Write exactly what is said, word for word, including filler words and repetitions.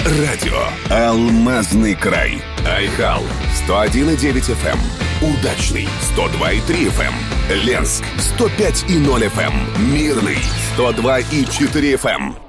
Радио «Алмазный край». Айхал сто один и девять эф эм. Удачный сто два и три эф эм. Ленск сто пять и ноль эф эм. Мирный сто два и четыре эф эм.